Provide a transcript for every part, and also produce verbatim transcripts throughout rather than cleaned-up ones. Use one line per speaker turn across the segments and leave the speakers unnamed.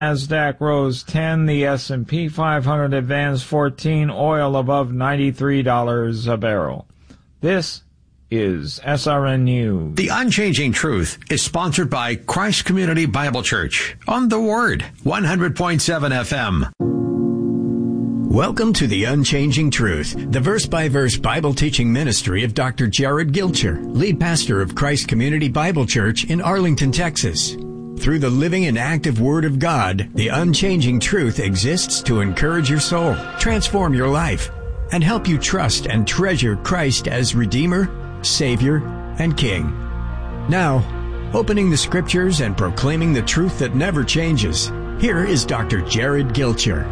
NASDAQ rose ten, the S and P five hundred advanced fourteen, oil above ninety-three dollars a barrel. This is S R N News.
The Unchanging Truth is sponsored by Christ Community Bible Church on The Word, one hundred point seven F M.
Welcome to The Unchanging Truth, the verse-by-verse Bible teaching ministry of Doctor Jared Gilcher, lead pastor of Christ Community Bible Church in Arlington, Texas. Through the living and active Word of God, the Unchanging Truth exists to encourage your soul, transform your life, and help you trust and treasure Christ as Redeemer, Savior, and King. Now, opening the Scriptures and proclaiming the truth that never changes, here is Doctor Jared Gilcher.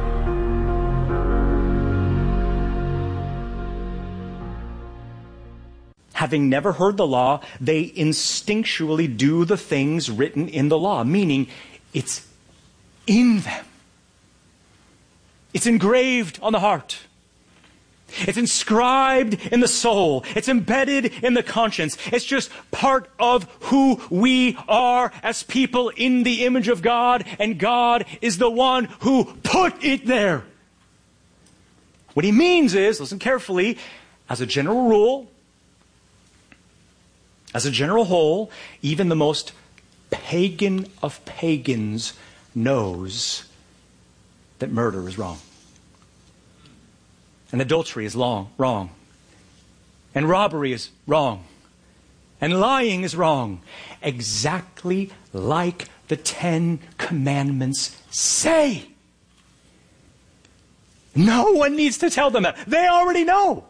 Having never heard the law, they instinctually do the things written in the law, meaning it's in them. It's engraved on the heart. It's inscribed in the soul. It's embedded in the conscience. It's just part of who we are as people in the image of God, and God is the one who put it there. What he means is, listen carefully, as a general rule, As a general whole, even the most pagan of pagans knows that murder is wrong. And adultery is long, wrong. And robbery is wrong. And lying is wrong. Exactly like the Ten Commandments say. No one needs to tell them that. They already know.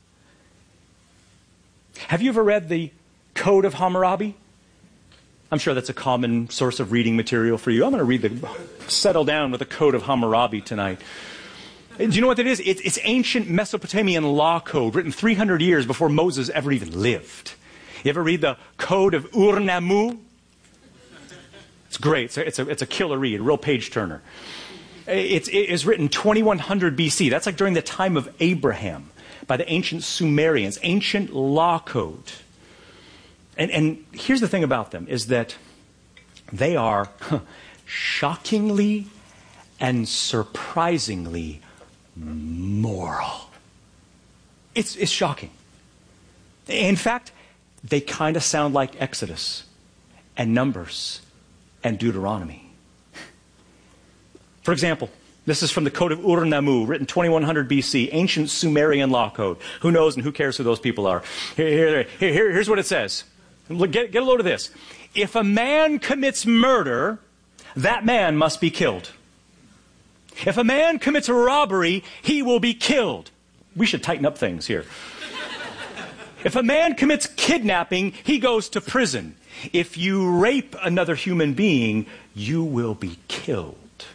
Have you ever read the Code of Hammurabi? I'm sure that's a common source of reading material for you. I'm going to read the, settle down with the Code of Hammurabi tonight. Do you know what that is? It's, it's ancient Mesopotamian law code written three hundred years before Moses ever even lived. You ever read the Code of Ur-Nammu? It's great. It's a, it's a, it's a killer read, a real page turner. It's, it is written twenty-one hundred B C. That's like during the time of Abraham by the ancient Sumerians, ancient law code. And, and here's the thing about them, is that they are shockingly and surprisingly moral. It's, it's shocking. In fact, they kind of sound like Exodus and Numbers and Deuteronomy. For example, this is from the Code of Ur-Nammu, written twenty-one hundred B C, ancient Sumerian law code. Who knows and who cares who those people are? Here, here, here, here's what it says. Get, get a load of this. If a man commits murder, that man must be killed. If a man commits a robbery, he will be killed. We should tighten up things here. If a man commits kidnapping, he goes to prison. If you rape another human being, you will be killed.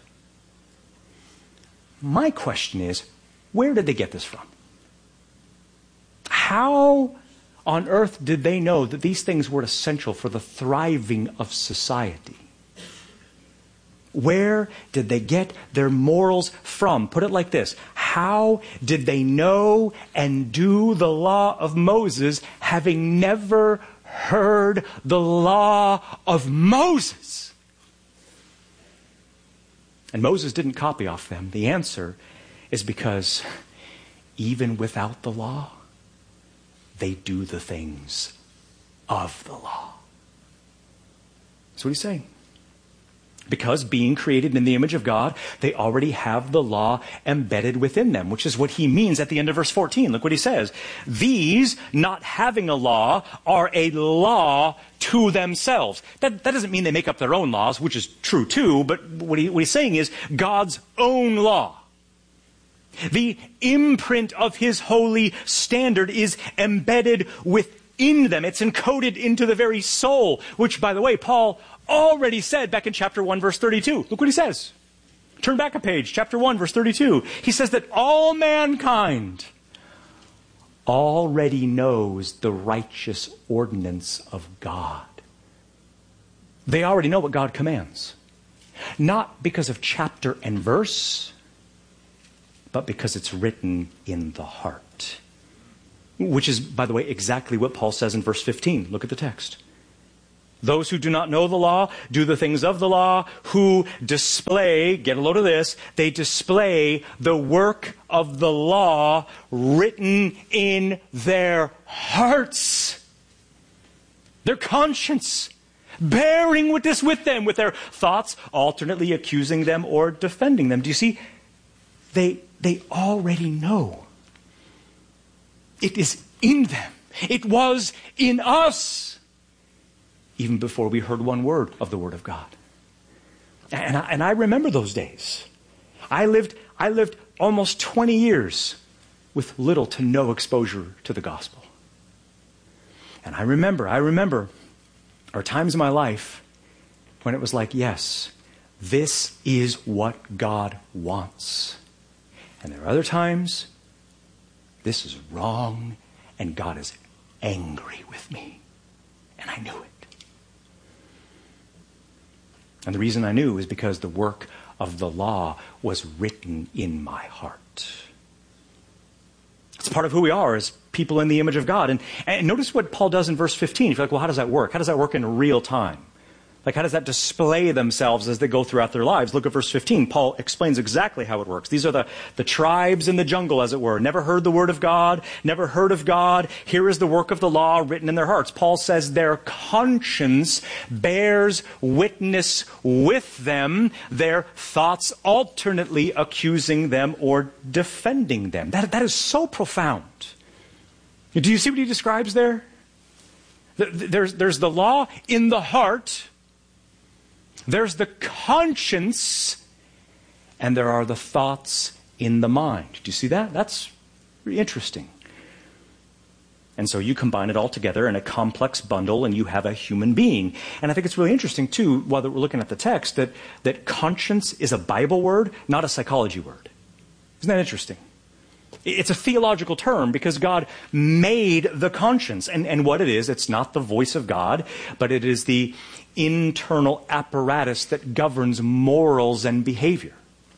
My question is, where did they get this from? How on earth did they know that these things were essential for the thriving of society? Where did they get their morals from? Put it like this. How did they know and do the law of Moses, having never heard the law of Moses? And Moses didn't copy off them. The answer is because even without the law, they do the things of the law. That's what he's saying. Because being created in the image of God, they already have the law embedded within them, which is what he means at the end of verse fourteen. Look what he says. These, not having a law, are a law to themselves. That, that doesn't mean they make up their own laws, which is true too, but what, he, what he's saying is God's own law. The imprint of his holy standard is embedded within them. It's encoded into the very soul, which, by the way, Paul already said back in chapter one, verse thirty-two. Look what he says. Turn back a page, chapter one, verse thirty-two. He says that all mankind already knows the righteous ordinance of God. They already know what God commands. Not because of chapter and verse, but because it's written in the heart. Which is, by the way, exactly what Paul says in verse fifteen. Look at the text. Those who do not know the law do the things of the law, who display, get a load of this, they display the work of the law written in their hearts, their conscience, bearing witness with them, with their thoughts alternately accusing them or defending them. Do you see? They, they already know. It is in them. It was in us. Even before we heard one word of the Word of God. And I, and I remember those days. I lived, I lived almost twenty years with little to no exposure to the gospel. And I remember, I remember our times in my life when it was like, yes, this is what God wants. And there are other times, this is wrong, and God is angry with me. And I knew it. And the reason I knew is because the work of the law was written in my heart. It's part of who we are as people in the image of God. And, and notice what Paul does in verse fifteen. If you're like, well, how does that work? How does that work in real time? Like, how does that display themselves as they go throughout their lives? Look at verse fifteen. Paul explains exactly how it works. These are the, the tribes in the jungle, as it were. Never heard the word of God, never heard of God. Here is the work of the law written in their hearts. Paul says their conscience bears witness with them, their thoughts alternately accusing them or defending them. That, that is so profound. Do you see what he describes there? There's, there's the law in the heart. There's the conscience, and there are the thoughts in the mind. Do you see that? That's really interesting. And so you combine it all together in a complex bundle, and you have a human being. And I think it's really interesting, too, while we're looking at the text, that, that conscience is a Bible word, not a psychology word. Isn't that interesting? It's a theological term because God made the conscience. And, and what it is, it's not the voice of God, but it is the internal apparatus that governs morals and behavior.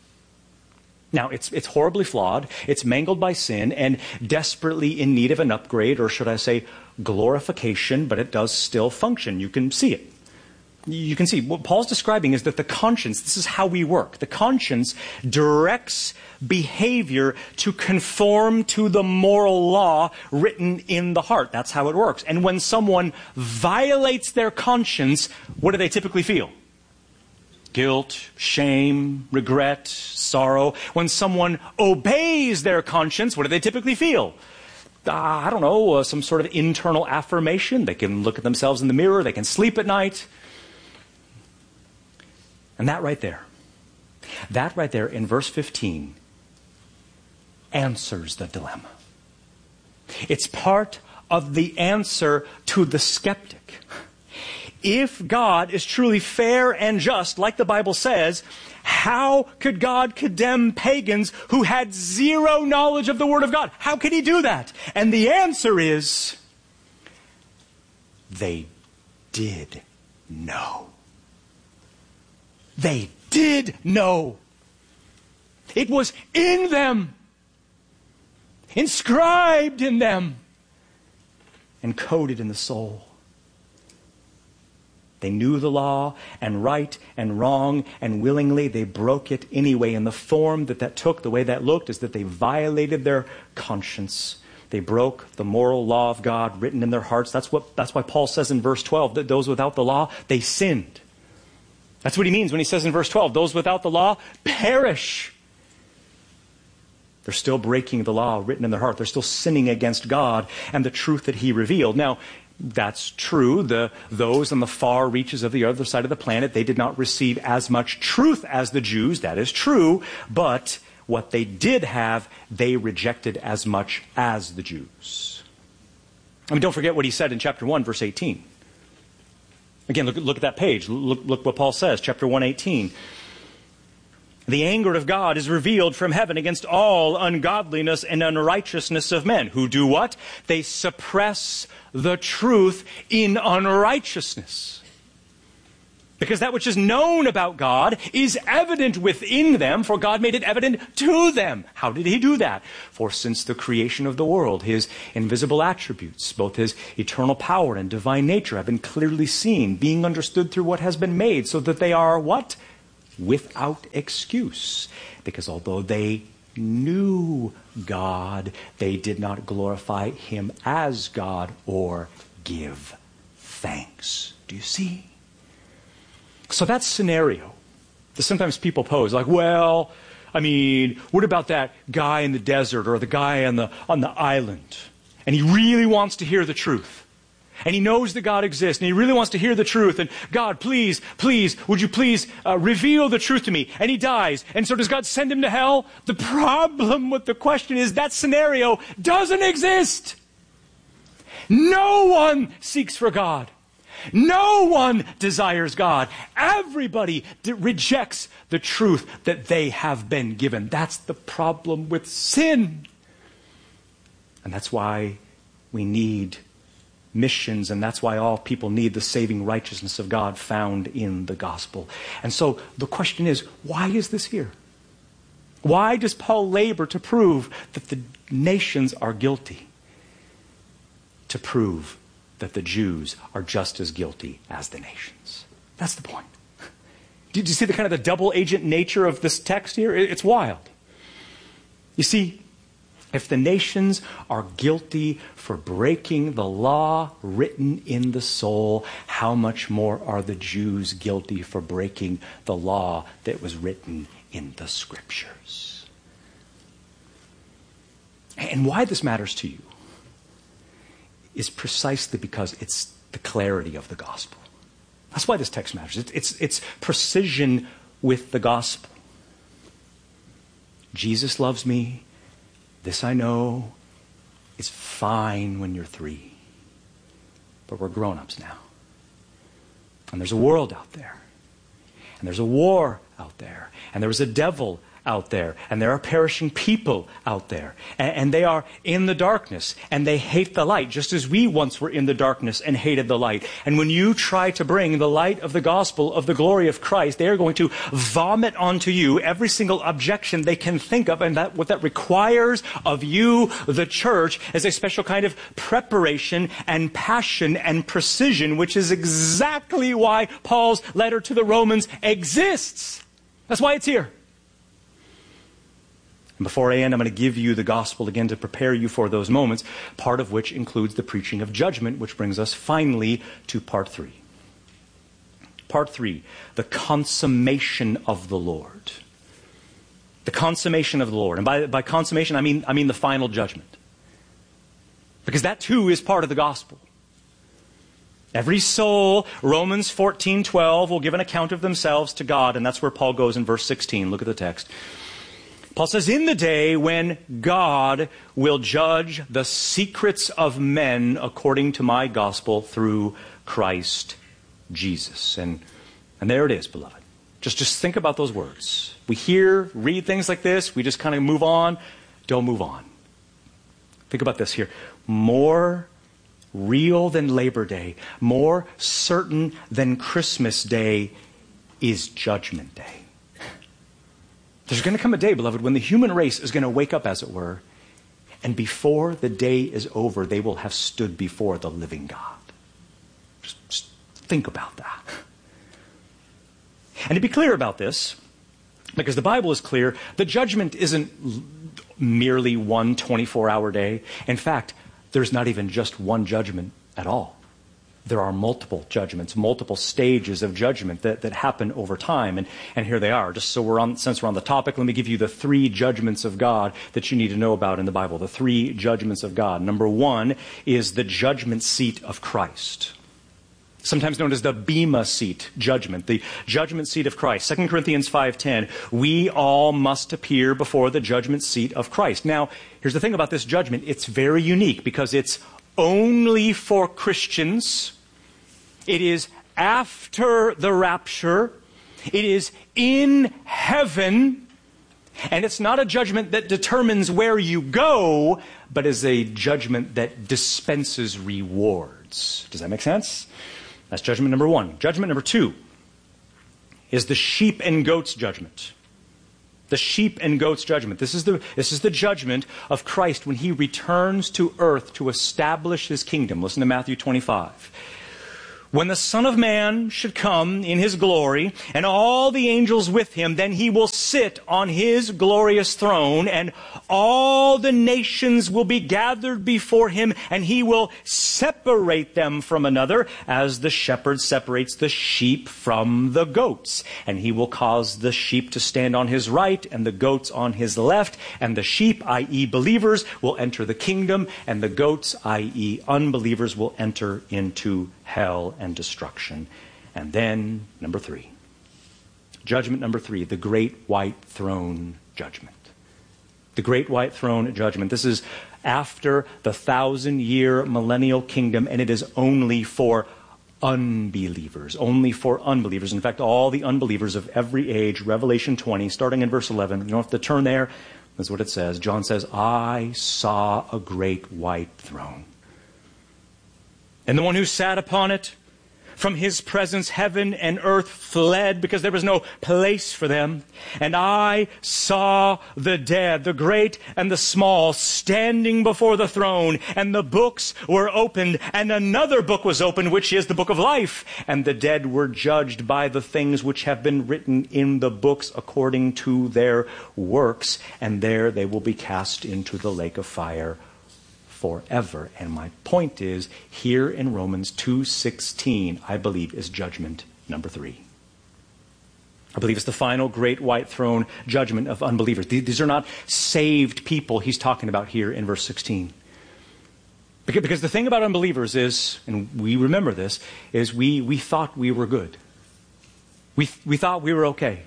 Now, it's, it's horribly flawed, it's mangled by sin, and desperately in need of an upgrade, or should I say glorification, but it does still function. You can see it. You can see what Paul's describing is that the conscience, this is how we work. The conscience directs behavior to conform to the moral law written in the heart. That's how it works. And when someone violates their conscience, what do they typically feel? Guilt, shame, regret, sorrow. When someone obeys their conscience, what do they typically feel? Uh, I don't know, uh, some sort of internal affirmation. They can look at themselves in the mirror. They can sleep at night. And that right there, that right there in verse fifteen answers the dilemma. It's part of the answer to the skeptic. If God is truly fair and just, like the Bible says, how could God condemn pagans who had zero knowledge of the Word of God? How could He do that? And the answer is, they did know. They did know. It was in them, inscribed in them, encoded in the soul. They knew the law, and right and wrong, and willingly they broke it anyway. And the form that that took, the way that looked, is that they violated their conscience. They broke the moral law of God written in their hearts. That's what. That's why Paul says in verse twelve that those without the law, they sinned. That's what he means when he says in verse twelve, those without the law perish. They're still breaking the law written in their heart. They're still sinning against God and the truth that He revealed. Now, that's true. The, those on the far reaches of the other side of the planet, they did not receive as much truth as the Jews. That is true. But what they did have, they rejected as much as the Jews. I mean, don't forget what he said in chapter one, verse eighteen. Again, look, look at that page. Look, look what Paul says, chapter one, eighteen. The anger of God is revealed from heaven against all ungodliness and unrighteousness of men. Who do what? They suppress the truth in unrighteousness. Because that which is known about God is evident within them, for God made it evident to them. How did he do that? For since the creation of the world, his invisible attributes, both his eternal power and divine nature, have been clearly seen, being understood through what has been made, so that they are what? Without excuse. Because although they knew God, they did not glorify him as God or give thanks. Do you see? So that scenario that sometimes people pose, like, well, I mean, what about that guy in the desert or the guy on the, on the island? And he really wants to hear the truth. And he knows that God exists, and he really wants to hear the truth. And God, please, please, would you please uh, reveal the truth to me? And he dies. And so does God send him to hell? The problem with the question is that scenario doesn't exist. No one seeks for God. No one desires God. Everybody d- rejects the truth that they have been given. That's the problem with sin. And that's why we need missions, and that's why all people need the saving righteousness of God found in the gospel. And so the question is, why is this here? Why does Paul labor to prove that the nations are guilty? To prove that the Jews are just as guilty as the nations. That's the point. Did you see the kind of the double agent nature of this text here? It's wild. You see, if the nations are guilty for breaking the law written in the soul, how much more are the Jews guilty for breaking the law that was written in the Scriptures? And why this matters to you is precisely because it's the clarity of the gospel. That's why this text matters. It's, it's, it's precision with the gospel. Jesus loves me. This I know. It's fine when you're three. But we're grown-ups now. And there's a world out there. And there's a war out there. And there's a devil out there. And there are perishing people out there. And, and they are in the darkness. And they hate the light, just as we once were in the darkness and hated the light. And when you try to bring the light of the gospel of the glory of Christ, they are going to vomit onto you every single objection they can think of. And that what that requires of you, the church, is a special kind of preparation and passion and precision, which is exactly why Paul's letter to the Romans exists. That's why it's here. And before I end, I'm going to give you the gospel again to prepare you for those moments, part of which includes the preaching of judgment, which brings us finally to part three. Part three, the consummation of the Lord. The consummation of the Lord. And by, by consummation, I mean, I mean the final judgment. Because that too is part of the gospel. Every soul, Romans fourteen twelve, will give an account of themselves to God. And that's where Paul goes in verse sixteen. Look at the text. Paul says, in the day when God will judge the secrets of men according to my gospel through Christ Jesus. And, and there it is, beloved. Just, just think about those words. We hear, read things like this. We just kind of move on. Don't move on. Think about this here. More real than Labor Day, more certain than Christmas Day is Judgment Day. There's going to come a day, beloved, when the human race is going to wake up, as it were, and before the day is over, they will have stood before the living God. Just, just think about that. And to be clear about this, because the Bible is clear, the judgment isn't merely one twenty-four hour day. In fact, there's not even just one judgment at all. There are multiple judgments, multiple stages of judgment that, that happen over time. And, and here they are. Just so we're on, since we're on the topic, let me give you the three judgments of God that you need to know about in the Bible. The three judgments of God. Number one is the judgment seat of Christ. Sometimes known as the Bema seat judgment, the judgment seat of Christ. Second Corinthians five ten, we all must appear before the judgment seat of Christ. Now, here's the thing about this judgment. It's very unique because it's only for Christians. It is after the rapture. It is in heaven. And it's not a judgment that determines where you go, but is a judgment that dispenses rewards. Does that make sense? That's judgment number one. Judgment number two is the sheep and goats judgment. The sheep and goats judgment. This is the, this is the judgment of Christ when he returns to earth to establish his kingdom. Listen to Matthew twenty-five. When the Son of Man should come in his glory, and all the angels with him, then he will sit on his glorious throne, and all the nations will be gathered before him, and he will separate them from another, as the shepherd separates the sheep from the goats. And he will cause the sheep to stand on his right, and the goats on his left, and the sheep, that is believers, will enter the kingdom, and the goats, that is unbelievers, will enter into hell and destruction. And then, number three, judgment number three, the great white throne judgment. The great white throne judgment. This is after the thousand-year millennial kingdom, and it is only for unbelievers. Only for unbelievers. In fact, all the unbelievers of every age, Revelation twenty, starting in verse eleven, you don't have to turn there. That's what it says. John says, I saw a great white throne, and the one who sat upon it, from his presence heaven and earth fled, because there was no place for them. And I saw the dead, the great and the small, standing before the throne. And the books were opened, and another book was opened, which is the book of life. And the dead were judged by the things which have been written in the books according to their works. And there they will be cast into the lake of fire forever. And my point is, here in Romans two sixteen, I believe, is judgment number three. I believe it's the final great white throne judgment of unbelievers. These are not saved people he's talking about here in verse sixteen. Because the thing about unbelievers is, and we remember this, is we, we thought we were good. We, we thought we were okay.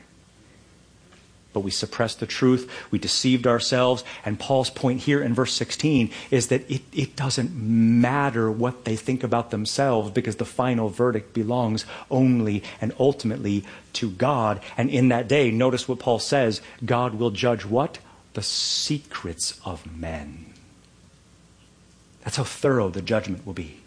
But we suppressed the truth, we deceived ourselves, and Paul's point here in verse sixteen is that it, it doesn't matter what they think about themselves, because the final verdict belongs only and ultimately to God. And in that day, notice what Paul says, God will judge what? The secrets of men. That's how thorough the judgment will be.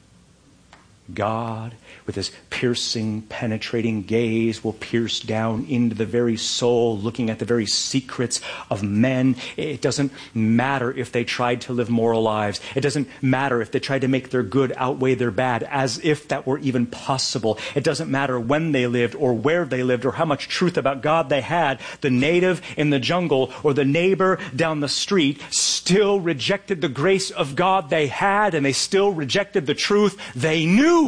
God, with his piercing, penetrating gaze, will pierce down into the very soul, looking at the very secrets of men. It doesn't matter if they tried to live moral lives. It doesn't matter if they tried to make their good outweigh their bad, as if that were even possible. It doesn't matter when they lived or where they lived or how much truth about God they had. The native in the jungle or the neighbor down the street still rejected the grace of God they had, and they still rejected the truth they knew.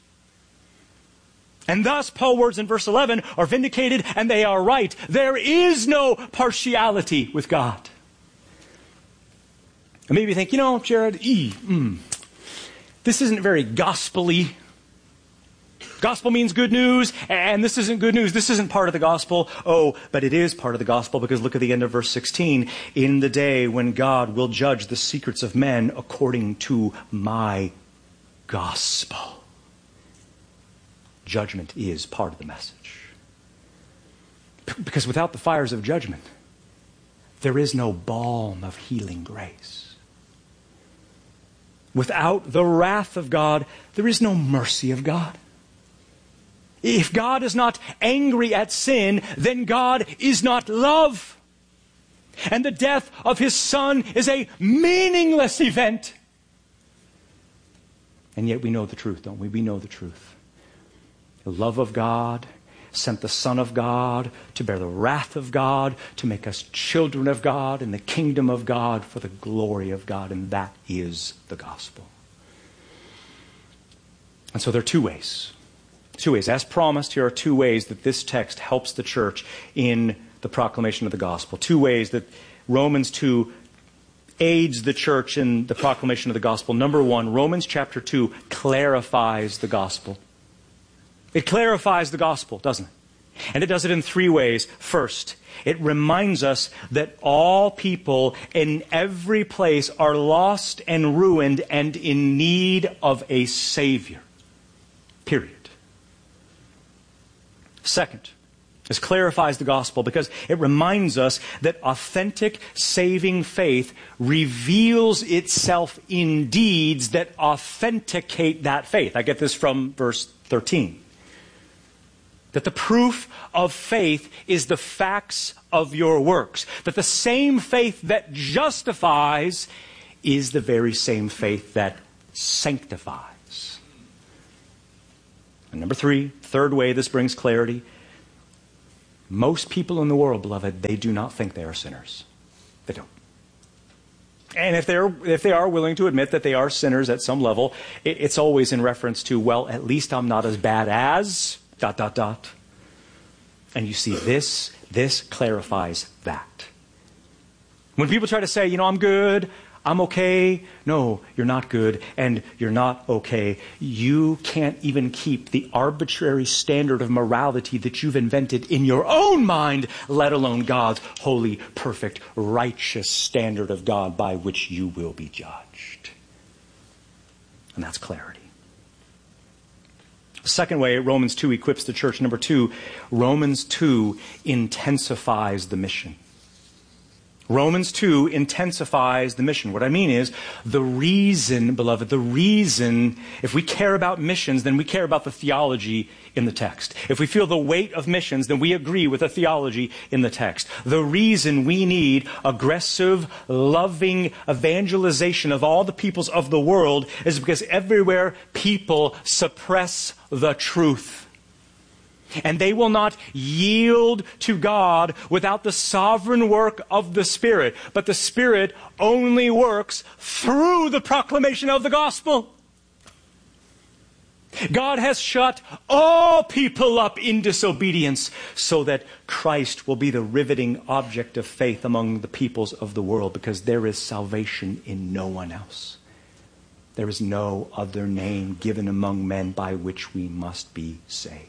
And thus, Paul's words in verse eleven are vindicated, and they are right. There is no partiality with God. And maybe you think, you know, Jared, ee, mm, this isn't very gospel-y. Gospel means good news, and this isn't good news. This isn't part of the gospel. Oh, but it is part of the gospel, because look at the end of verse sixteen. In the day when God will judge the secrets of men according to my gospel. Judgment is part of the message. Because without the fires of judgment, there is no balm of healing grace. Without the wrath of God, there is no mercy of God. If God is not angry at sin, then God is not love. And the death of his Son is a meaningless event. And yet we know the truth, don't we? We know the truth. The love of God sent the Son of God to bear the wrath of God, to make us children of God in the kingdom of God for the glory of God. And that is the gospel. And so there are two ways. Two ways. As promised, here are two ways that this text helps the church in the proclamation of the gospel. Two ways that Romans two aids the church in the proclamation of the gospel. Number one, Romans chapter two clarifies the gospel. It clarifies the gospel, doesn't it? And it does it in three ways. First, it reminds us that all people in every place are lost and ruined and in need of a Savior. Period. Second, this clarifies the gospel because it reminds us that authentic saving faith reveals itself in deeds that authenticate that faith. I get this from verse thirteen. That the proof of faith is the facts of your works. That the same faith that justifies is the very same faith that sanctifies. And number three, third way this brings clarity. Most people in the world, beloved, they do not think they are sinners. They don't. And if they're if they are willing to admit that they are sinners at some level, it, it's always in reference to, well, at least I'm not as bad as dot dot dot. And you see, this this clarifies that. When people try to say, you know, I'm good, I'm okay. No, you're not good and you're not okay. You can't even keep the arbitrary standard of morality that you've invented in your own mind, let alone God's holy, perfect, righteous standard of God by which you will be judged. And that's clarity. Second way, Romans two equips the church. Number two, Romans two intensifies the mission. Romans two intensifies the mission. What I mean is, the reason, beloved, the reason, if we care about missions, then we care about the theology in the text. If we feel the weight of missions, then we agree with the theology in the text. The reason we need aggressive, loving evangelization of all the peoples of the world is because everywhere people suppress the truth. And they will not yield to God without the sovereign work of the Spirit. But the Spirit only works through the proclamation of the gospel. God has shut all people up in disobedience so that Christ will be the riveting object of faith among the peoples of the world, because there is salvation in no one else. There is no other name given among men by which we must be saved.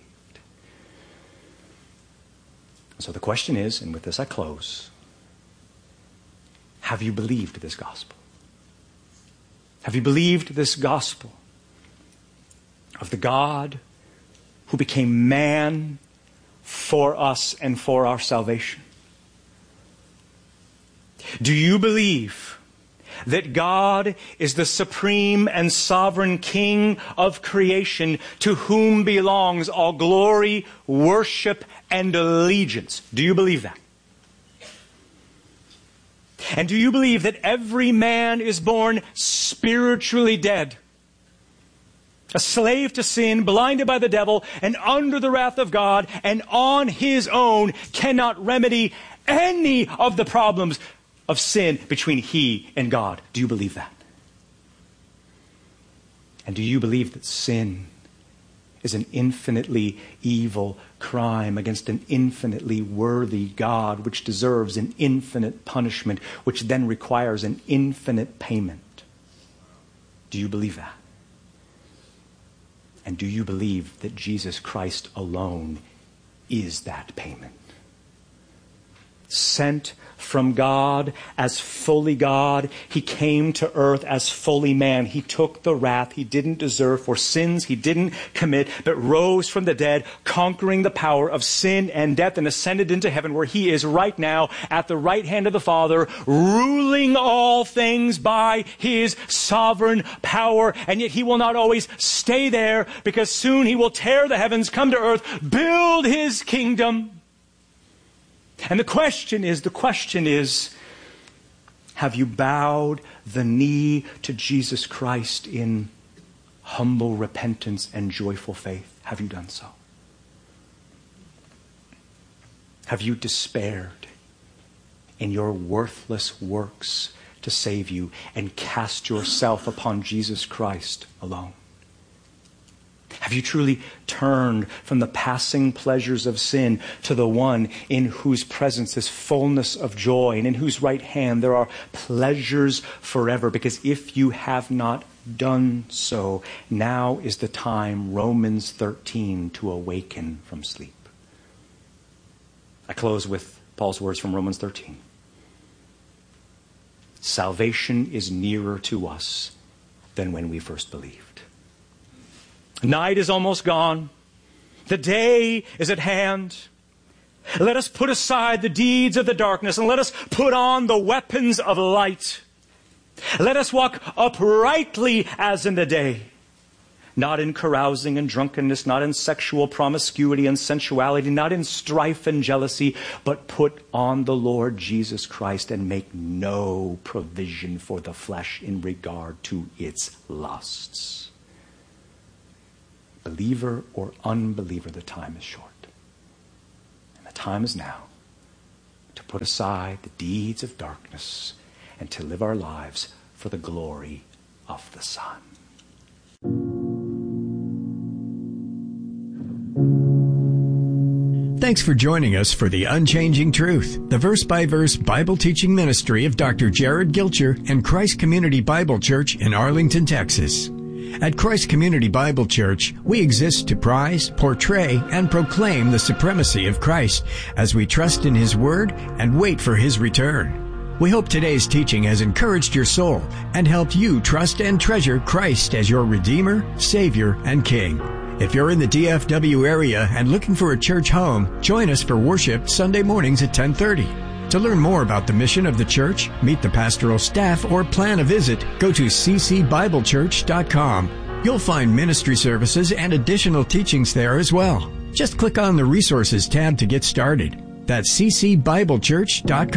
So the question is, and with this I close, have you believed this gospel? Have you believed this gospel of the God who became man for us and for our salvation? Do you believe that God is the supreme and sovereign King of creation, to whom belongs all glory, worship, and allegiance? Do you believe that? And do you believe that every man is born spiritually dead, a slave to sin, blinded by the devil, and under the wrath of God, and on his own cannot remedy any of the problems of sin between he and God? Do you believe that? And do you believe that sin is an infinitely evil crime against an infinitely worthy God, which deserves an infinite punishment, which then requires an infinite payment? Do you believe that? And do you believe that Jesus Christ alone is that payment? Sent from God as fully God, he came to earth as fully man. He took the wrath he didn't deserve for sins he didn't commit, but rose from the dead, conquering the power of sin and death, and ascended into heaven, where he is right now at the right hand of the Father, ruling all things by his sovereign power. And yet he will not always stay there, because soon he will tear the heavens, come to earth, build his kingdom. And the question is, the question is, have you bowed the knee to Jesus Christ in humble repentance and joyful faith? Have you done so? Have you despaired in your worthless works to save you and cast yourself upon Jesus Christ alone? Have you truly turned from the passing pleasures of sin to the one in whose presence is fullness of joy, and in whose right hand there are pleasures forever? Because if you have not done so, now is the time, Romans thirteen, to awaken from sleep. I close with Paul's words from Romans thirteen. Salvation is nearer to us than when we first believed. Night is almost gone. The day is at hand. Let us put aside the deeds of the darkness, and let us put on the weapons of light. Let us walk uprightly as in the day, not in carousing and drunkenness, not in sexual promiscuity and sensuality, not in strife and jealousy, but put on the Lord Jesus Christ and make no provision for the flesh in regard to its lusts. Believer or unbeliever, the time is short. And the time is now to put aside the deeds of darkness and to live our lives for the glory of the Son.
Thanks for joining us for The Unchanging Truth, the verse-by-verse Bible teaching ministry of Doctor Jared Gilcher and Christ Community Bible Church in Arlington, Texas. At Christ Community Bible Church, we exist to prize, portray, and proclaim the supremacy of Christ as we trust in His Word and wait for His return. We hope today's teaching has encouraged your soul and helped you trust and treasure Christ as your Redeemer, Savior, and King. If you're in the D F W area and looking for a church home, join us for worship Sunday mornings at ten thirty. To learn more about the mission of the church, meet the pastoral staff, or plan a visit, go to c c bible church dot com. You'll find ministry services and additional teachings there as well. Just click on the Resources tab to get started. That's c c bible church dot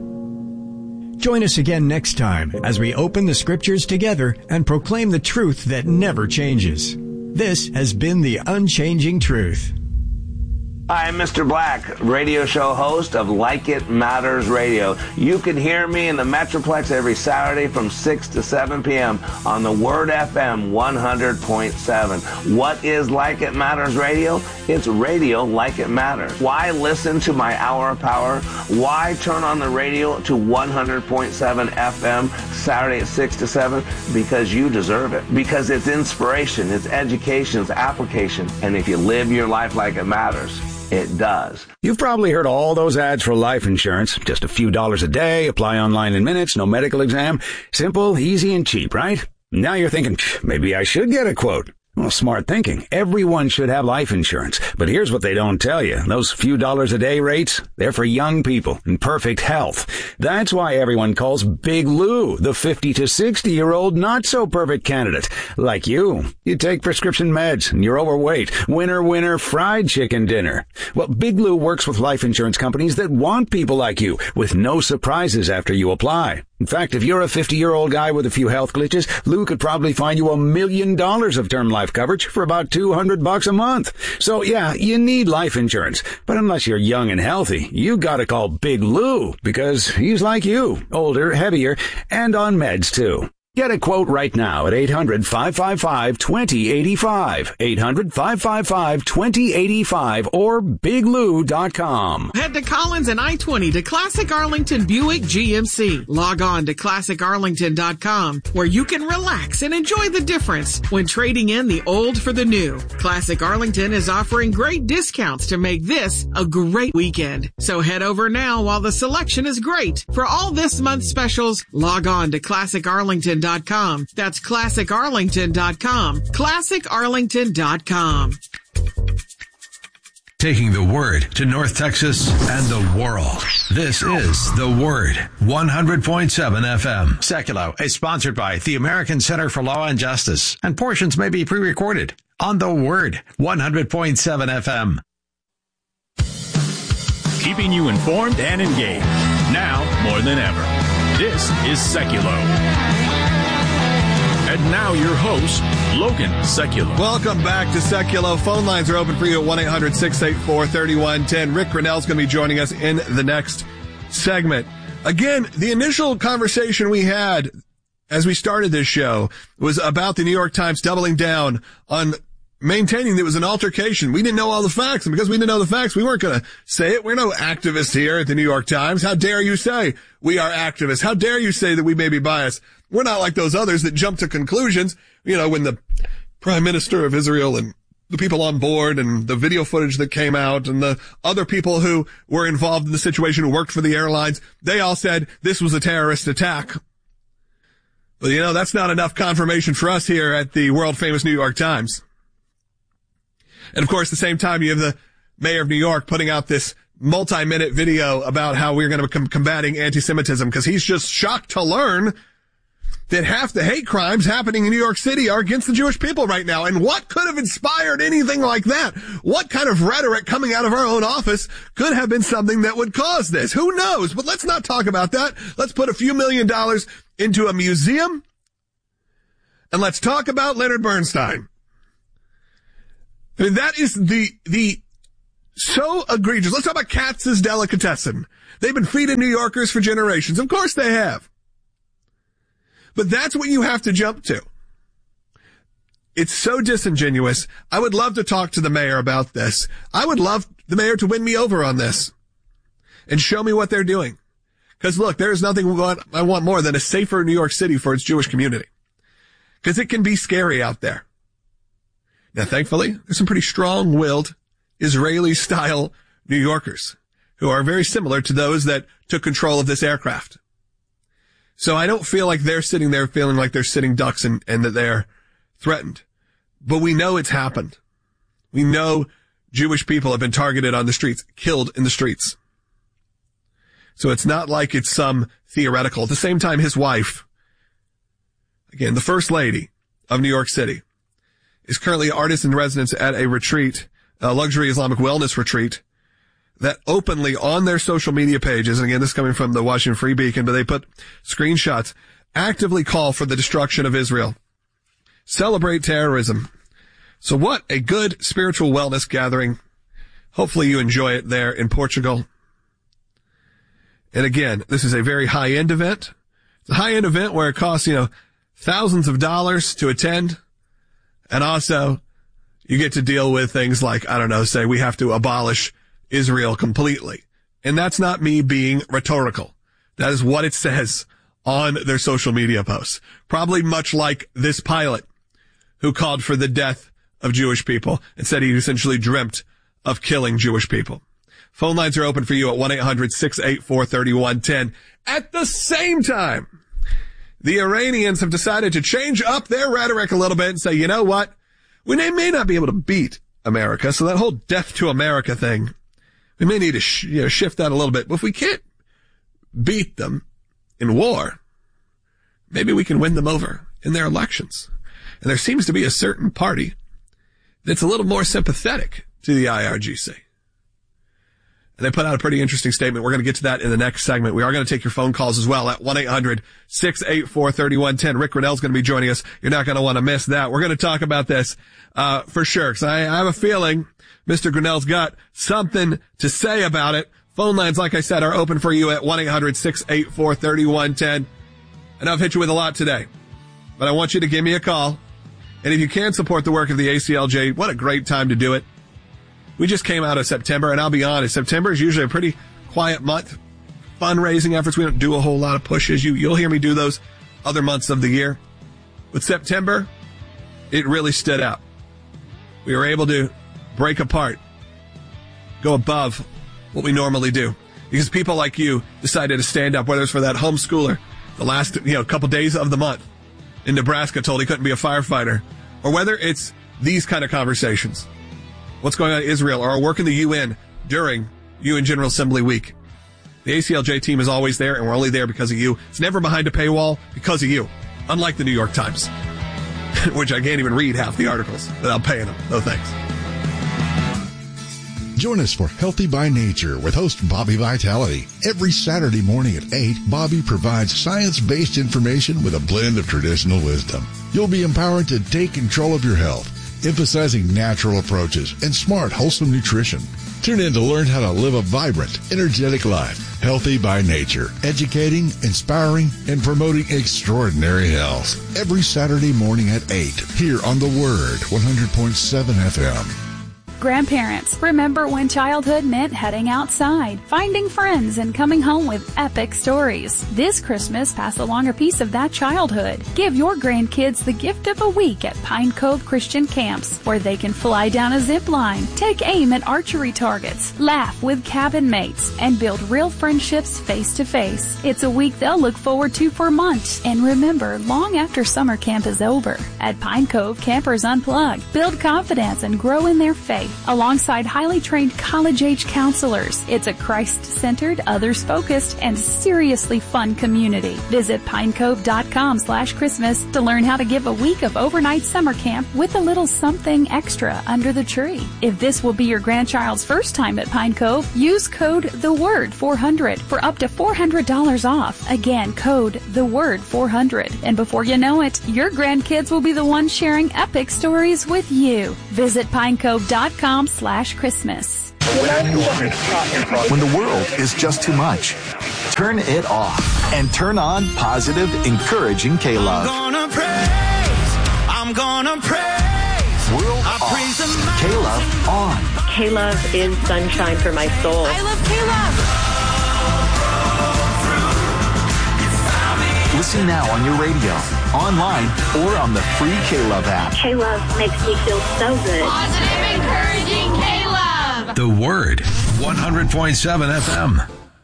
com. Join us again next time as we open the Scriptures together and proclaim the truth that never changes. This has been The Unchanging Truth.
Hi, I'm Mister Black, radio show host of Like It Matters Radio. You can hear me in the Metroplex every Saturday from six to seven p.m. on the Word F M one hundred point seven. What is Like It Matters Radio? It's radio like it matters. Why listen to my Hour of Power? Why turn on the radio to one hundred point seven F M Saturday at six to seven? Because you deserve it. Because it's inspiration, it's education, it's application. And if you live your life like it matters, it does.
You've probably heard all those ads for life insurance. Just a few dollars a day, apply online in minutes, no medical exam. Simple, easy, and cheap, right? Now you're thinking, maybe I should get a quote. Well, smart thinking. Everyone should have life insurance. But here's what they don't tell you. Those few dollars a day rates, they're for young people in perfect health. That's why everyone calls Big Lou the fifty to sixty year old not so perfect candidate. Like you. You take prescription meds and you're overweight. Winner, winner, fried chicken dinner. Well, Big Lou works with life insurance companies that want people like you with no surprises after you apply. In fact, if you're a fifty-year-old guy with a few health glitches, Lou could probably find you a million dollars of term life coverage for about two hundred bucks a month. So yeah, you need life insurance. But unless you're young and healthy, you gotta call Big Lou because he's like you, older, heavier, and on meds too. Get a quote right now at eight hundred, five five five, two zero eight five, eight hundred, five five five, two zero eight five, or big lou dot com.
Head to Collins and I twenty to Classic Arlington Buick G M C. Log on to classic arlington dot com, where you can relax and enjoy the difference when trading in the old for the new. Classic Arlington is offering great discounts to make this a great weekend. So head over now while the selection is great. For all this month's specials, log on to classic arlington dot com. That's classic arlington dot com. classic arlington dot com.
Taking the Word to North Texas and the world. This is The Word, one hundred point seven F M. Seculo is sponsored by the American Center for Law and Justice, and portions may be pre-recorded on The Word, one hundred point seven F M.
Keeping you informed and engaged, now more than ever. This is Seculo. And now your host, Logan Seculo.
Welcome back to Seculo. Phone lines are open for you at one eight hundred, six eight four, three one one zero. Rick Grinnell's going to be joining us in the next segment. Again, the initial conversation we had as we started this show was about the New York Times doubling down on maintaining that it was an altercation. We didn't know all the facts, and because we didn't know the facts, we weren't going to say it. We're no activists here at the New York Times. How dare you say we are activists? How dare you say that we may be biased? We're not like those others that jump to conclusions. You know, when the Prime Minister of Israel and the people on board and the video footage that came out and the other people who were involved in the situation who worked for the airlines, they all said this was a terrorist attack. But, you know, that's not enough confirmation for us here at the world-famous New York Times. And, of course, at the same time, you have the mayor of New York putting out this multi-minute video about how we're going to be combating anti-Semitism because he's just shocked to learn that half the hate crimes happening in New York City are against the Jewish people right now. And what could have inspired anything like that? What kind of rhetoric coming out of our own office could have been something that would cause this? Who knows? But let's not talk about that. Let's put a few million dollars into a museum, and let's talk about Leonard Bernstein. I mean, that is the, the so egregious. Let's talk about Katz's Delicatessen. They've been feeding New Yorkers for generations. Of course they have. But that's what you have to jump to. It's so disingenuous. I would love to talk to the mayor about this. I would love the mayor to win me over on this and show me what they're doing. Because look, there is nothing I want more than a safer New York City for its Jewish community. Because it can be scary out there. Now, thankfully, there's some pretty strong-willed Israeli-style New Yorkers who are very similar to those that took control of this aircraft. So I don't feel like they're sitting there feeling like they're sitting ducks and, and that they're threatened. But we know it's happened. We know Jewish people have been targeted on the streets, killed in the streets. So it's not like it's some theoretical. At the same time, his wife, again, the first lady of New York City, is currently artist in residence at a retreat, a luxury Islamic wellness retreat, that openly on their social media pages, and again, this is coming from the Washington Free Beacon, but they put screenshots, actively call for the destruction of Israel. Celebrate terrorism. So what a good spiritual wellness gathering. Hopefully you enjoy it there in Portugal. And again, this is a very high-end event. It's a high-end event where it costs, you know, thousands of dollars to attend. And also, you get to deal with things like, I don't know, say we have to abolish Israel completely. And that's not me being rhetorical. That is what it says on their social media posts. Probably much like this pilot who called for the death of Jewish people and said he essentially dreamt of killing Jewish people. Phone lines are open for you at one eight hundred six eight four three one one zero. At the same time, the Iranians have decided to change up their rhetoric a little bit and say, you know what? We may not be able to beat America, so that whole death to America thing, we may need to sh- you know, shift that a little bit. But if we can't beat them in war, maybe we can win them over in their elections. And there seems to be a certain party that's a little more sympathetic to the I R G C. And they put out a pretty interesting statement. We're going to get to that in the next segment. We are going to take your phone calls as well at one eight hundred six eight four three one one zero. Rick Grinnell's going to be joining us. You're not going to want to miss that. We're going to talk about this uh for sure, because I, I have a feeling Mister Grinnell's got something to say about it. Phone lines, like I said, are open for you at one eight hundred six eight four three one one zero. And I've hit you with a lot today, but I want you to give me a call. And if you can support the work of the A C L J, what a great time to do it. We just came out of September, and I'll be honest, September is usually a pretty quiet month. Fundraising efforts, we don't do a whole lot of pushes. You, you'll hear me do those other months of the year. But September, it really stood out. We were able to break apart, go above what we normally do. Because people like you decided to stand up, whether it's for that homeschooler, the last, you know, couple days of the month in Nebraska told he couldn't be a firefighter, or whether it's these kind of conversations. What's going on in Israel, or our work in the U N during U N General Assembly Week. The A C L J team is always there, and we're only there because of you. It's never behind a paywall because of you, unlike the New York Times, which I can't even read half the articles without paying them. No thanks.
Join us for Healthy by Nature with host Bobby Vitality. Every Saturday morning at eight, Bobby provides science-based information with a blend of traditional wisdom. You'll be empowered to take control of your health, emphasizing natural approaches and smart, wholesome nutrition. Tune in to learn how to live a vibrant, energetic life. Healthy by Nature, educating, inspiring, and promoting extraordinary health. Every Saturday morning at eight, here on The Word, one hundred point seven F M.
Grandparents, remember when childhood meant heading outside, finding friends, and coming home with epic stories. This Christmas, pass along a piece of that childhood. Give your grandkids the gift of a week at Pine Cove Christian Camps, where they can fly down a zip line, take aim at archery targets, laugh with cabin mates, and build real friendships face to face. It's a week they'll look forward to for months, and remember long after summer camp is over. At Pine Cove, campers unplug, build confidence, and grow in their faith. today, alongside highly trained college-age counselors. It's a Christ-centered, others-focused, and seriously fun community. Visit pinecove.com slash Christmas to learn how to give a week of overnight summer camp with a little something extra under the tree. If this will be your grandchild's first time at Pine Cove, use code The Word four hundred for up to four hundred dollars off. Again, code The Word four hundred. And before you know it, your grandkids will be the ones sharing epic stories with you. Visit pinecove.com slash Christmas.
When the world is just too much, turn it off and turn on positive, encouraging K-Love.
I'm gonna praise, I'm gonna praise.
World I off. Praise the K-Love on.
K-Love is sunshine for my soul.
I love K-Love.
Listen now on your radio, online, or on the free K-Love app.
K-Love makes me feel so good.
Positive, encouraging K-Love.
The Word, one hundred point seven F M.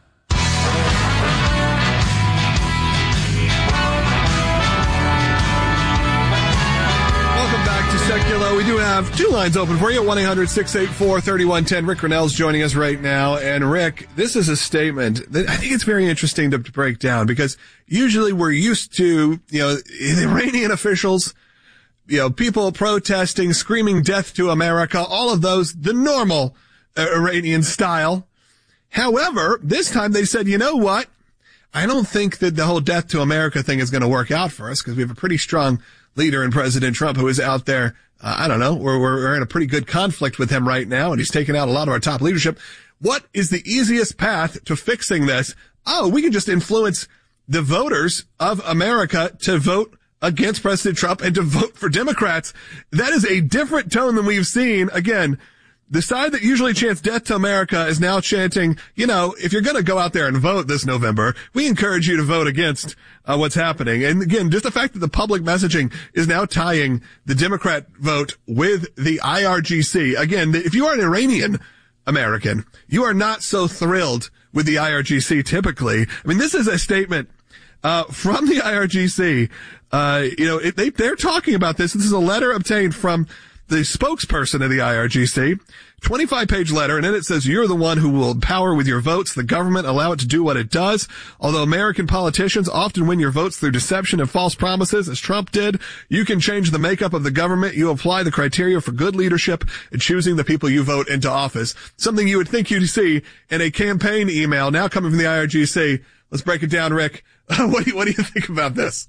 Secular. We do have two lines open for you. one eight hundred six eight four three one one zero. Rick Grinnell's joining us right now. And Rick, this is a statement that I think it's very interesting to break down, because usually we're used to, you know, Iranian officials, you know, people protesting, screaming death to America, all of those, the normal uh, Iranian style. However, this time they said, you know what? I don't think that the whole death to America thing is going to work out for us, because we have a pretty strong leader in President Trump who is out there. Uh, I don't know. We're, we're in a pretty good conflict with him right now, and he's taken out a lot of our top leadership. What is the easiest path to fixing this? Oh, we can just influence the voters of America to vote against President Trump and to vote for Democrats. That is a different tone than we've seen. Again, the side that usually chants death to America is now chanting, you know, if you're going to go out there and vote this November, we encourage you to vote against uh, what's happening. And again, just the fact that the public messaging is now tying the Democrat vote with the I R G C. Again, if you are an Iranian American, you are not so thrilled with the I R G C typically. I mean, this is a statement uh from the I R G C. Uh, you know, it, they, they're talking about this. This is a letter obtained from the spokesperson of the I R G C, twenty-five page letter, and in it says, you're the one who will empower with your votes the government, allow it to do what it does. Although American politicians often win your votes through deception and false promises, as Trump did, you can change the makeup of the government. You apply the criteria for good leadership in choosing the people you vote into office. Something you would think you'd see in a campaign email, now coming from the I R G C. Let's break it down, Rick. What do you, what do you think about this?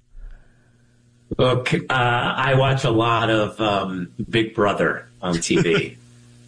Look, uh, I watch a lot of um, Big Brother on T V.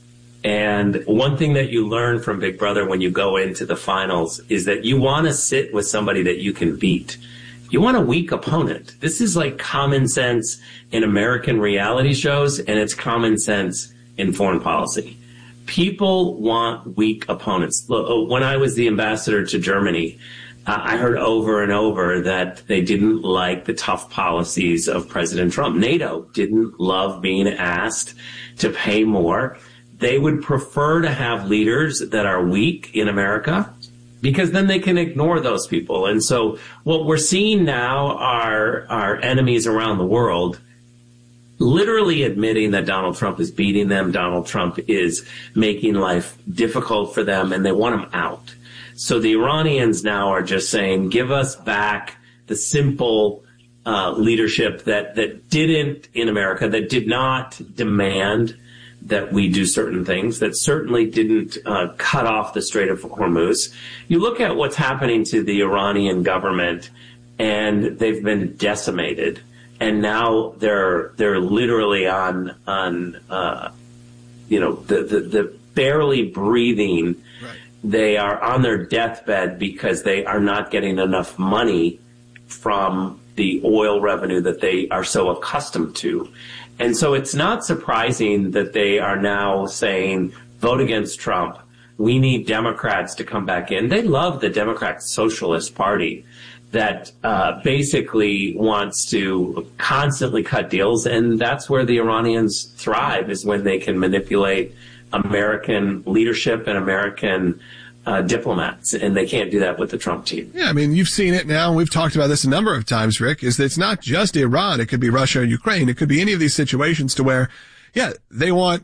And one thing that you learn from Big Brother when you go into the finals is that you want to sit with somebody that you can beat. You want a weak opponent. This is like common sense in American reality shows, and it's common sense in foreign policy. People want weak opponents. When I was the ambassador to Germany, Uh, I heard over and over that they didn't like the tough policies of President Trump. NATO didn't love being asked to pay more. They would prefer to have leaders that are weak in America, because then they can ignore those people. And so what we're seeing now are our enemies around the world literally admitting that Donald Trump is beating them. Donald Trump is making life difficult for them, and they want him out. So the Iranians now are just saying, give us back the simple uh, leadership that, that didn't, in America, that did not demand that we do certain things, that certainly didn't uh, cut off the Strait of Hormuz. You look at what's happening to the Iranian government, and they've been decimated. And now they're they're literally on, on uh, you know, the, the, the barely breathing. Right. They are on their deathbed because they are not getting enough money from the oil revenue that they are so accustomed to. And so it's not surprising that they are now saying, vote against Trump. We need Democrats to come back in. They love the Democrat Socialist Party that uh, basically wants to constantly cut deals. And that's where the Iranians thrive, is when they can manipulate American leadership and American uh, diplomats, and they can't do that with the Trump team.
Yeah, I mean, you've seen it now, and we've talked about this a number of times, Rick, is that it's not just Iran. It could be Russia and Ukraine. It could be any of these situations to where, yeah, they want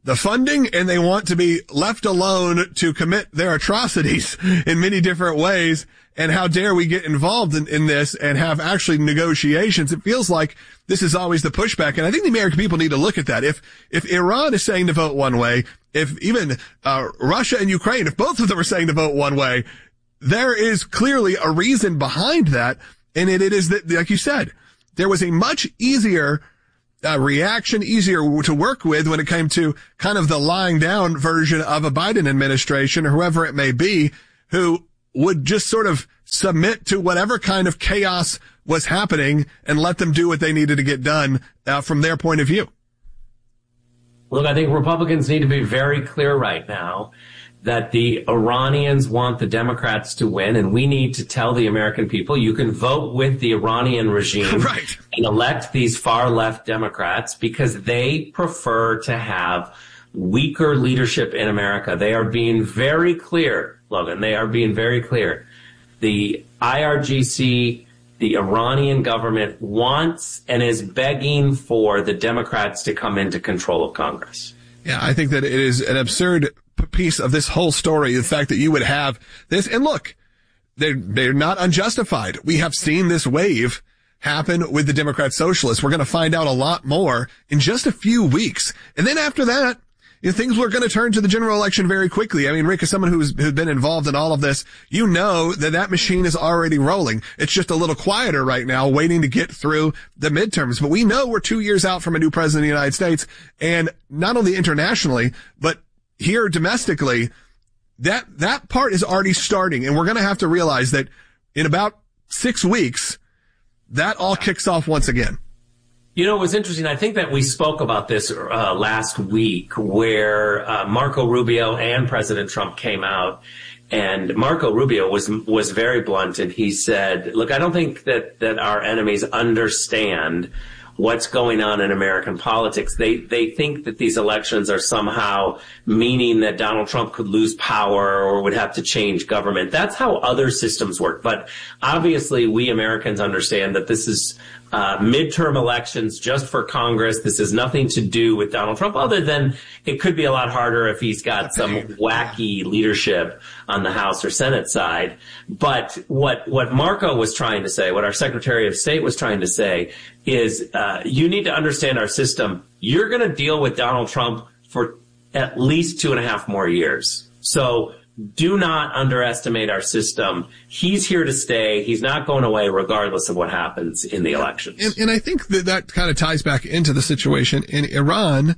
the funding, and they want to be left alone to commit their atrocities in many different ways. And how dare we get involved in, in this and have actually negotiations? It feels like this is always the pushback. And I think the American people need to look at that. If, if Iran is saying to vote one way, if even, uh, Russia and Ukraine, if both of them are saying to vote one way, there is clearly a reason behind that. And it, it is that, like you said, there was a much easier uh, reaction, easier to work with when it came to kind of the lying down version of a Biden administration or whoever it may be, who would just sort of submit to whatever kind of chaos was happening and let them do what they needed to get done uh, from their point of view.
Look, I think Republicans need to be very clear right now that the Iranians want the Democrats to win, and we need to tell the American people you can vote with the Iranian regime
right.
and elect these far-left Democrats because they prefer to have weaker leadership in America. They are being very clear, Logan, they are being very clear. The I R G C, the Iranian government wants and is begging for the Democrats to come into control of Congress.
Yeah, I think that it is an absurd piece of this whole story, the fact that you would have this. And look, they're, they're not unjustified. We have seen this wave happen with the Democrat Socialists. We're going to find out a lot more in just a few weeks. And then after that, you know, things were going to turn to the general election very quickly. I mean, Rick, as someone who's, who's been involved in all of this, you know that that machine is already rolling. It's just a little quieter right now, waiting to get through the midterms. But we know we're two years out from a new president of the United States. And not only internationally, but here domestically, that, that part is already starting. And we're going to have to realize that in about six weeks, that all kicks off once again.
You know, it was interesting. I think that we spoke about this uh, last week where uh, Marco Rubio and President Trump came out, and Marco Rubio was was very blunt, and he said, look, I don't think that, that our enemies understand what's going on in American politics. They they think that these elections are somehow meaning that Donald Trump could lose power or would have to change government. That's how other systems work. But obviously, we Americans understand that this is uh, midterm elections just for Congress. This has nothing to do with Donald Trump, other than it could be a lot harder if he's got some wacky leadership on the House or Senate side. But what what Marco was trying to say, what our Secretary of State was trying to say, is uh, you need to understand our system. You're going to deal with Donald Trump for at least two and a half more years. So do not underestimate our system. He's here to stay. He's not going away regardless of what happens in the elections.
And, and I think that that kind of ties back into the situation in Iran.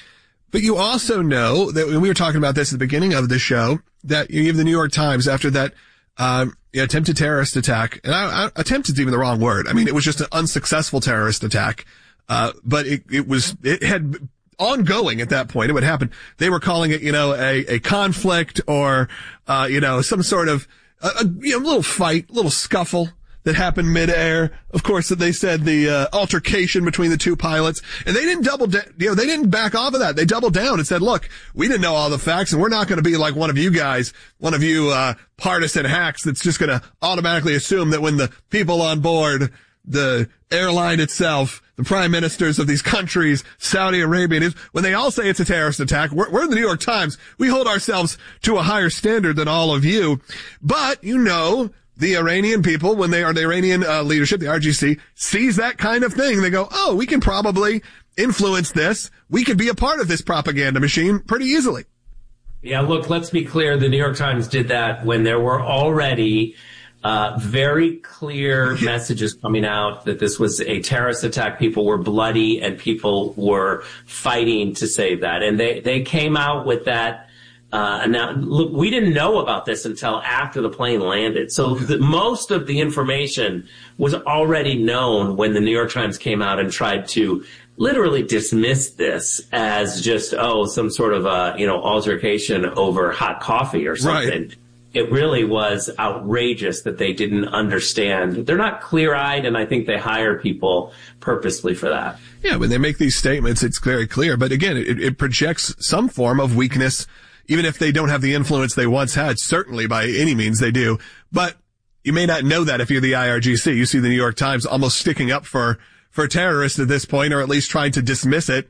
But you also know that when we were talking about this at the beginning of the show, that you have the New York Times after that um, attempted terrorist attack. And I, I, attempt is even the wrong word. I mean, it was just an unsuccessful terrorist attack. Uh, but it, it was, it had ongoing at that point. It would happen. They were calling it, you know, a, a conflict or, uh, you know, some sort of, a, a you know, little fight, little scuffle that happened midair. Of course, that they said the, uh, altercation between the two pilots, and they didn't double, da- you know, they didn't back off of that. They doubled down and said, look, we didn't know all the facts, and we're not going to be like one of you guys, one of you, uh, partisan hacks that's just going to automatically assume that when the people on board, the airline itself, the prime ministers of these countries, Saudi Arabia, when they all say it's a terrorist attack, we're, we're in the New York Times. We hold ourselves to a higher standard than all of you. But, you know, the Iranian people, when they are the Iranian uh, leadership, the R G C, sees that kind of thing. They go, oh, we can probably influence this. We could be a part of this propaganda machine pretty easily.
Yeah, look, let's be clear. The New York Times did that when there were already Uh, very clear messages coming out that this was a terrorist attack. People were bloody and people were fighting to save that. And they, they came out with that. Uh, now, look, we didn't know about this until after the plane landed. So the, most of the information was already known when the New York Times came out and tried to literally dismiss this as just, oh, some sort of a, you know, altercation over hot coffee or something. Right. It really was outrageous that they didn't understand. They're not clear-eyed, and I think they hire people purposely for that.
Yeah, when they make these statements, it's very clear. But again, it, it projects some form of weakness, even if they don't have the influence they once had. Certainly, by any means, they do. But you may not know that if you're the I R G C. You see the New York Times almost sticking up for, for terrorists at this point, or at least trying to dismiss it.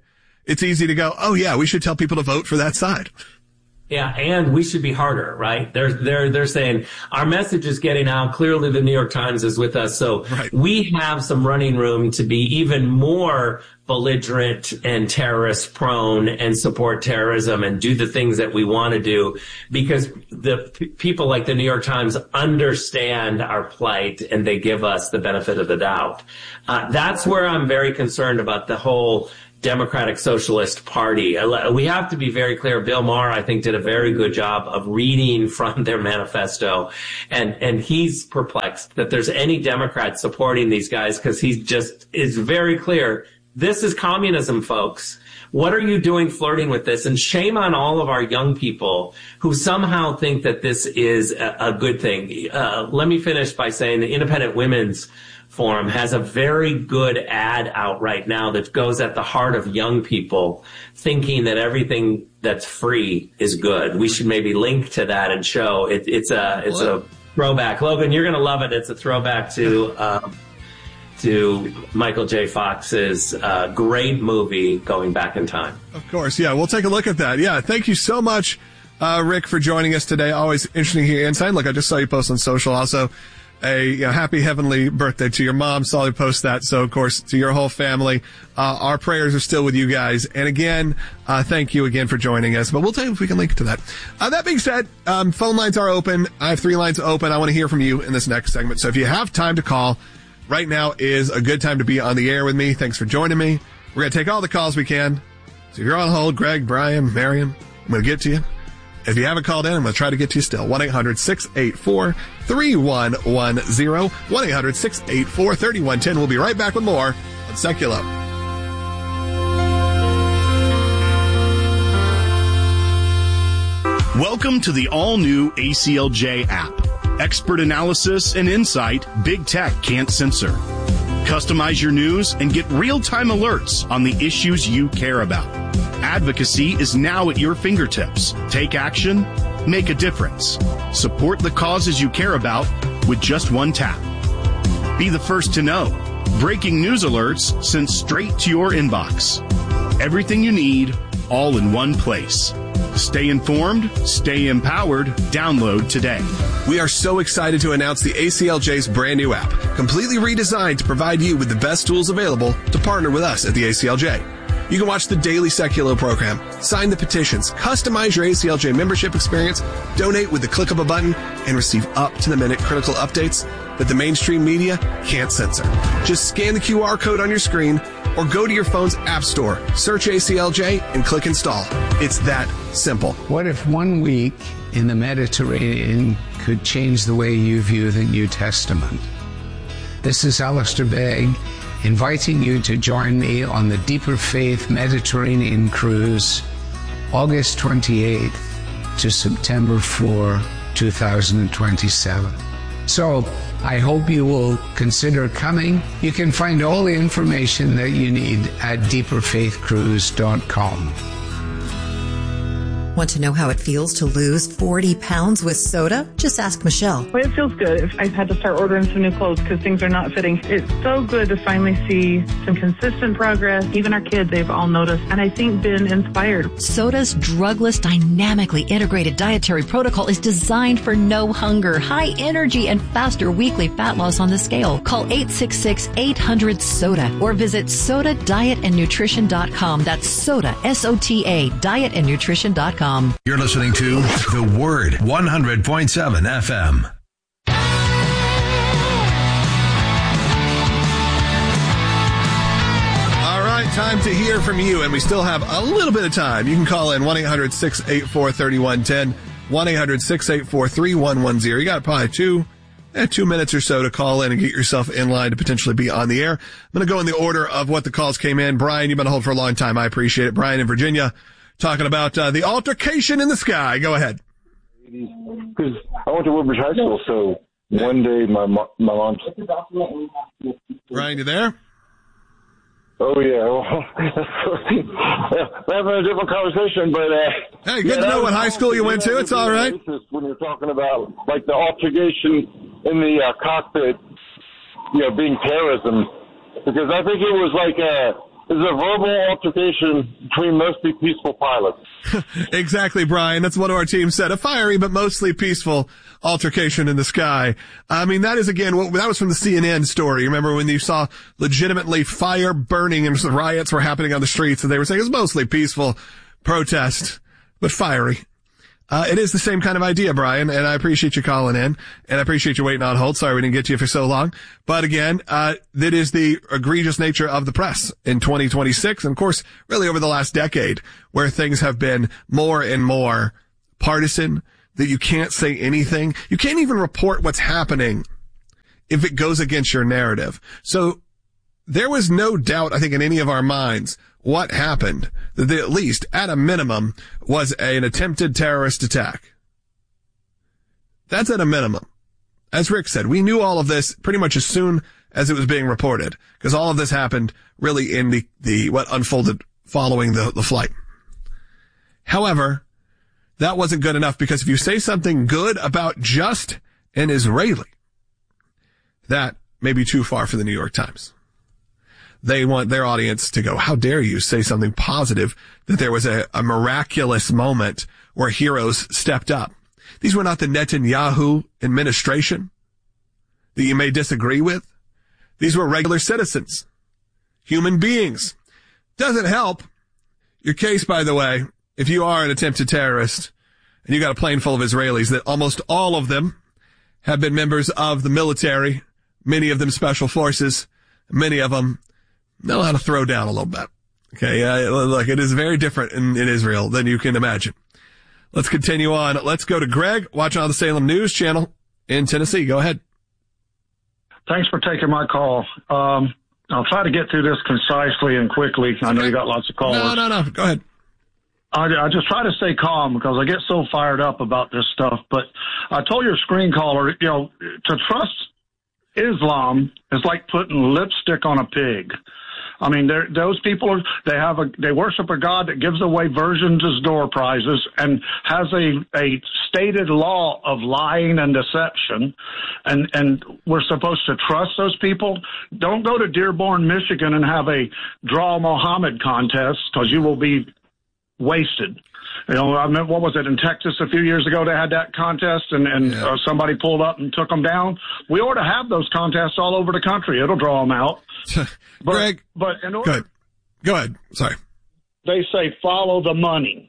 it's easy to go, oh yeah, we should tell people to vote for that side.
Yeah, and we should be harder, right? They're they're they're saying our message is getting out. Clearly, the New York Times is with us, so right. we have some running room to be even more belligerent and terrorist prone and support terrorism and do the things that we want to do, because the p- people like the New York Times understand our plight and they give us the benefit of the doubt. Uh, that's where I'm very concerned about the whole Democratic Socialist Party. We have to be very clear. Bill Maher, I think, did a very good job of reading from their manifesto. And, and he's perplexed that there's any Democrat supporting these guys, because he just is very clear. This is communism, folks. What are you doing flirting with this? And shame on all of our young people who somehow think that this is a, a good thing. Uh, let me finish by saying the Independent Women's Forum has a very good ad out right now that goes at the heart of young people thinking that everything that's free is good. We should maybe link to that and show it, it's a it's a throwback. Logan, you're going to love it. It's a throwback to um, to Michael J. Fox's uh, great movie Going Back in Time.
Of course, yeah. We'll take a look at that. Yeah, thank you so much, uh, Rick, for joining us today. Always interesting to hear your insight. Look, I just saw you post on social also. A you know, happy heavenly birthday to your mom. Saw you post that. So, of course, to your whole family, uh, our prayers are still with you guys. And again, uh, thank you again for joining us. But we'll tell you if we can link to that. Uh, that being said, um, phone lines are open. I have three lines open. I want to hear from you in this next segment. So if you have time to call, right now is a good time to be on the air with me. Thanks for joining me. We're going to take all the calls we can. So if you're on hold, Greg, Brian, Marion, I'm going to get to you. If you haven't called in, I'm going to try to get to you still. one eight hundred six eight four three one one zero. one eight hundred six eight four three one one zero. We'll be right back with more on Seculo.
Welcome to the all-new A C L J app. Expert analysis and insight big tech can't censor. Customize your news and get real-time alerts on the issues you care about. Advocacy is now at your fingertips. Take action, make a difference. Support the causes you care about with just one tap. Be the first to know. Breaking news alerts sent straight to your inbox. Everything you need, all in one place. Stay informed, stay empowered. Download today.
We are so excited to announce the A C L J's brand new app, completely redesigned to provide you with the best tools available to partner with us at the A C L J. You can watch the daily Seculo program, sign the petitions, customize your A C L J membership experience, donate with the click of a button, and receive up-to-the-minute critical updates that the mainstream media can't censor. Just scan the Q R code on your screen or go to your phone's app store, search A C L J, and click install. It's that simple.
What if one week in the Mediterranean could change the way you view the New Testament? This is Alistair Begg, inviting you to join me on the Deeper Faith Mediterranean Cruise, August twenty-eighth to September fourth, two thousand twenty-seven. So, I hope you will consider coming. You can find all the information that you need at deeper faith cruise dot com.
Want to know how it feels to lose forty pounds with soda? Just ask Michelle.
Well, it feels good. I've had to start ordering some new clothes because things are not fitting. It's so good to finally see some consistent progress. Even our kids, they've all noticed, and I think been inspired.
Soda's drugless, dynamically integrated dietary protocol is designed for no hunger, high energy, and faster weekly fat loss on the scale. Call eight six six, eight hundred, SODA or visit soda diet and nutrition dot com. That's SOTA, S O T A, diet and nutrition dot com.
You're listening to The Word, one hundred point seven F M.
All right, time to hear from you, and we still have a little bit of time. You can call in one eight hundred six eight four three one one zero, one eight hundred six eight four three one one zero. You got probably two, eh, two minutes or so to call in and get yourself in line to potentially be on the air. I'm going to go in the order of what the calls came in. Brian, you've been on hold for a long time. I appreciate it. Brian in Virginia, talking about uh, the altercation in the sky. Go ahead.
Because I went to Woodbridge High School, so one day my mo- my mom.
Brian, you there?
Oh yeah, well, we're having a different conversation, but uh,
hey, good yeah, to know what high school you went to. It's all right.
When you're talking about like the altercation in the uh, cockpit, you know, being terrorism, because I think it was like a. is a verbal altercation between mostly peaceful pilots.
Exactly, Brian. That's what our team said. A fiery but mostly peaceful altercation in the sky. I mean, that is, again, what, that was from the C N N story. Remember when you saw legitimately fire burning and riots were happening on the streets, and they were saying it was mostly peaceful protest, but fiery. Uh, it is the same kind of idea, Brian, and I appreciate you calling in, and I appreciate you waiting on hold. Sorry we didn't get to you for so long. But again, uh, that is the egregious nature of the press in twenty twenty-six, and of course, really over the last decade, where things have been more and more partisan, that you can't say anything. You can't even report what's happening if it goes against your narrative. So there was no doubt, I think, in any of our minds what happened, that at least, at a minimum, was an attempted terrorist attack. That's at a minimum. As Rick said, we knew all of this pretty much as soon as it was being reported, because all of this happened really in the, the, what unfolded following the, the flight. However, that wasn't good enough, because if you say something good about just an Israeli, that may be too far for the New York Times. They want their audience to go, how dare you say something positive, that there was a, a miraculous moment where heroes stepped up. These were not the Netanyahu administration that you may disagree with. These were regular citizens, human beings. Doesn't help your case, by the way, if you are an attempted terrorist and you got a plane full of Israelis, that almost all of them have been members of the military, many of them special forces, many of them know how to throw down a little bit. Okay, uh, look, it is very different in, in Israel than you can imagine. Let's continue on. Let's go to Greg, watching on the Salem News Channel in Tennessee. Go ahead.
Thanks for taking my call. Um, I'll try to get through this concisely and quickly. I know you got lots of callers.
No, no, no. Go ahead.
I, I just try to stay calm because I get so fired up about this stuff. But I told your screen caller, you know, to trust Islam is like putting lipstick on a pig. I mean, those people, are, they have a, they worship a God that gives away virgins as door prizes and has a, a stated law of lying and deception. And, and we're supposed to trust those people. Don't go to Dearborn, Michigan and have a Draw Mohammed contest, because you will be wasted. You know, I mean, what was it in Texas a few years ago? They had that contest, and, and yeah. uh, somebody pulled up and took them down. We ought to have those contests all over the country. It'll draw them out. But,
Greg,
but in order,
go ahead. Go ahead. Sorry.
They say follow the money.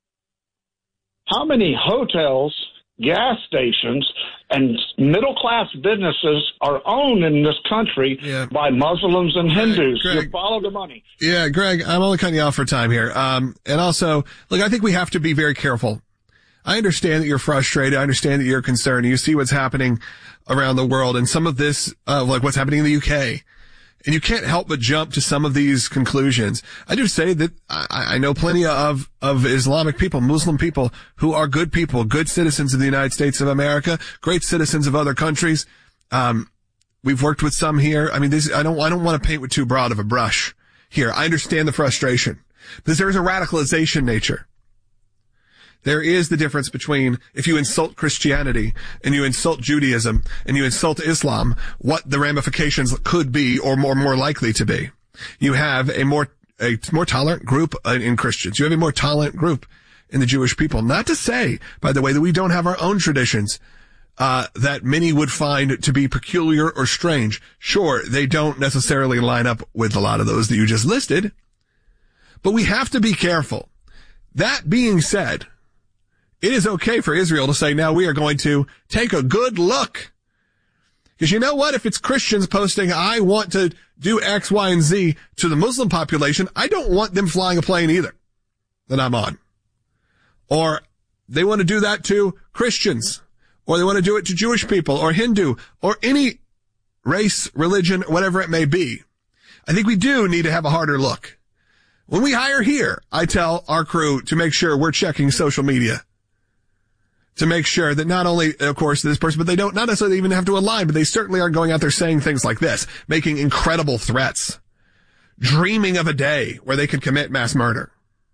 How many hotels, gas stations, and middle-class businesses are owned in this country yeah. by Muslims and Hindus? Greg, you follow the money.
Yeah, Greg, I'm only cutting you off for time here. Um, and also, look, I think we have to be very careful. I understand that you're frustrated. I understand that you're concerned. You see what's happening around the world, and some of this, uh, like what's happening in the U K. And you can't help but jump to some of these conclusions. I do say that I, I know plenty of, of Islamic people, Muslim people, who are good people, good citizens of the United States of America, great citizens of other countries. Um, we've worked with some here. I mean, this, I don't, I don't want to paint with too broad of a brush here. I understand the frustration, because there is a radicalization nature. There is the difference between if you insult Christianity and you insult Judaism and you insult Islam, what the ramifications could be or more, more likely to be. You have a more, a more tolerant group in Christians. You have a more tolerant group in the Jewish people. Not to say, by the way, that we don't have our own traditions, uh, that many would find to be peculiar or strange. Sure, they don't necessarily line up with a lot of those that you just listed, but we have to be careful. That being said, it is okay for Israel to say, now we are going to take a good look. Because you know what? If it's Christians posting, I want to do X, Y, and Z to the Muslim population, I don't want them flying a plane either that I'm on. Or they want to do that to Christians, or they want to do it to Jewish people, or Hindu, or any race, religion, whatever it may be. I think we do need to have a harder look. When we hire here, I tell our crew to make sure we're checking social media. To make sure that not only, of course, this person, but they don't not necessarily even have to align, but they certainly are going out there saying things like this, making incredible threats, dreaming of a day where they could commit mass murder.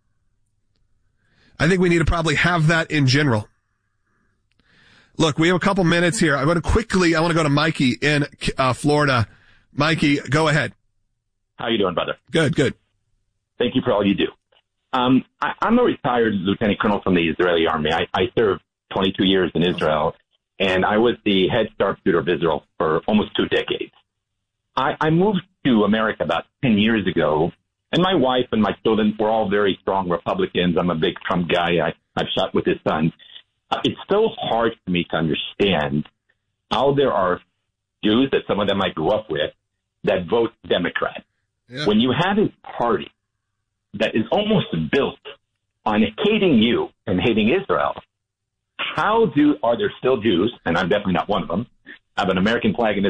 I think we need to probably have that in general. Look, we have a couple minutes here. I want to quickly, I want to go to Mikey in uh, Florida. Mikey, go ahead.
How you doing, brother?
Good, good.
Thank you for all you do. Um, I, I'm a retired lieutenant colonel from the Israeli army. I, I served twenty-two years in Israel, and I was the head sharpshooter of Israel for almost two decades. I, I moved to America about ten years ago, and my wife and my children were all very strong Republicans. I'm a big Trump guy. I, I've shot with his son. Uh, it's so hard for me to understand how there are Jews, that some of them I grew up with, that vote Democrat. Yeah. When you have a party that is almost built on hating you and hating Israel, how do are there still Jews, and I'm definitely not one of them, have an American flag in